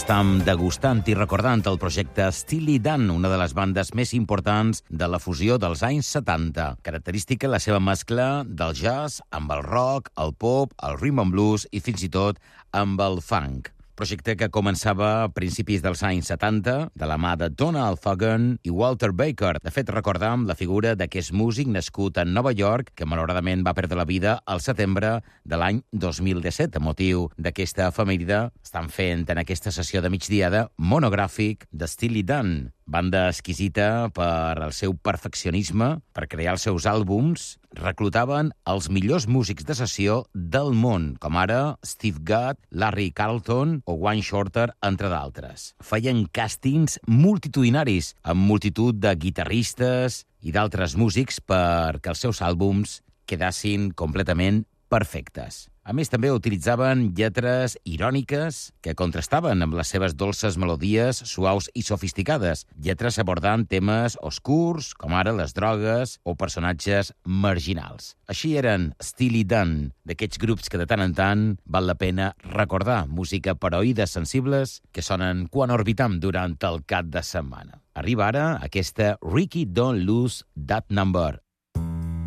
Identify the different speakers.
Speaker 1: estem degustant i recordant el projecte Steely Dan, una de les bandes més importants de la fusió dels anys 70. Característica la seva mescla del jazz amb el rock, el pop, el rhythm and blues i fins i tot amb el funk. Projecte que començava a principis dels anys 70, de la mà de Donald Fagen i Walter Baker. De fet, recordam la figura d'aquest músic nascut a Nova York, que malauradament va perdre la vida al setembre de l'any 2017. A motiu d'aquesta efemèride, estan fent en aquesta sessió de migdiada monogràfic de Steely Dan, banda exquisita per al seu perfeccionisme, per crear els seus àlbums. Reclutaven els millors músics de sessió del món, com ara Steve Gadd, Larry Carlton o Wayne Shorter, entre d'altres. Feien càstings multitudinaris amb multitud de guitarristes i d'altres músics perquè els seus àlbums quedassin completament perfectes. A més, també utilitzaven lletres iròniques que contrastaven amb les seves dolces melodies suaus i sofisticades, lletres abordant temes oscurs, com ara les drogues o personatges marginals. Així eren Steely Dan, d'aquests grups que de tant en tant val la pena recordar, música per oïdes sensibles que sonen quan orbitam durant el cap de setmana. Arriba ara aquesta Ricky Don't Lose That Number,